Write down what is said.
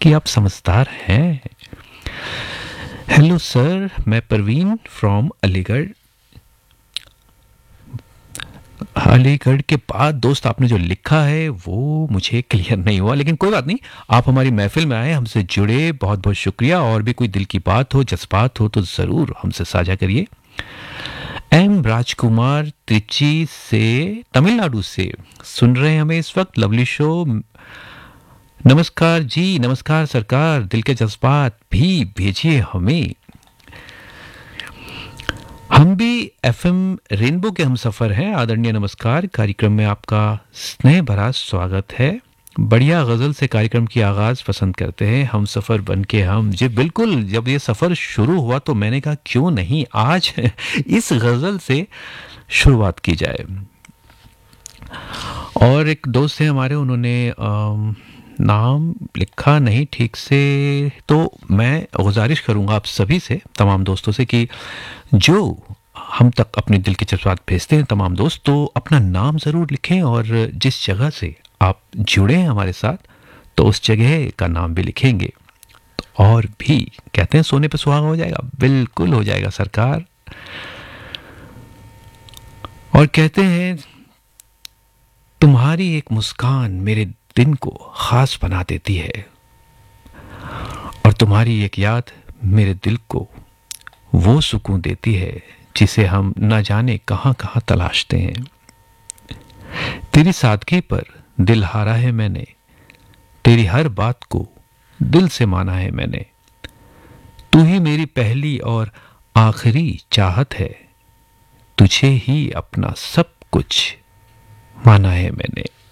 कि आप समझदार हैं। हेलो सर, मैं परवीन फ्रॉम अलीगढ़। अलीगढ़ के बाद दोस्त आपने जो लिखा है वो मुझे क्लियर नहीं हुआ, लेकिन कोई बात नहीं। आप हमारी महफिल में आए, हमसे जुड़े, बहुत बहुत शुक्रिया। और भी कोई दिल की बात हो, जज्बात हो तो ज़रूर हमसे साझा करिए। एम राजकुमार त्रिची से, तमिलनाडु से सुन रहे हैं हमें इस वक्त। Lovely show. नमस्कार जी, नमस्कार सरकार। दिल के जज्बात भी भेजिए हमें। हम भी एफएम रेनबो के हम सफ़र हैं। आदरणीय नमस्कार। कार्यक्रम में आपका स्नेह भरा स्वागत है। बढ़िया गज़ल से कार्यक्रम की आगाज़ पसंद करते हैं हम सफ़र बन के हम। जी बिल्कुल, जब ये सफ़र शुरू हुआ तो मैंने कहा क्यों नहीं आज इस गज़ल से शुरुआत की जाए। और एक दोस्त हैं हमारे, उन्होंने नाम लिखा नहीं ठीक से, तो मैं गुजारिश करूंगा आप सभी से, तमाम दोस्तों से, कि जो हम तक अपने दिल के जज्बात भेजते हैं तमाम दोस्त, तो अपना नाम ज़रूर लिखें और जिस जगह से आप जुड़े हैं हमारे साथ तो उस जगह का नाम भी लिखेंगे। और भी कहते हैं सोने पे सुहागा हो जाएगा। बिल्कुल हो जाएगा सरकार। और कहते हैं तुम्हारी एक मुस्कान मेरे दिन को खास बना देती है, और तुम्हारी एक याद मेरे दिल को वो सुकून देती है जिसे हम न जाने कहां कहां तलाशते हैं। तेरी सादगी पर दिल हारा है मैंने, तेरी हर बात को दिल से माना है मैंने। तू ही मेरी पहली और आखिरी चाहत है, तुझे ही अपना सब कुछ माना है मैंने।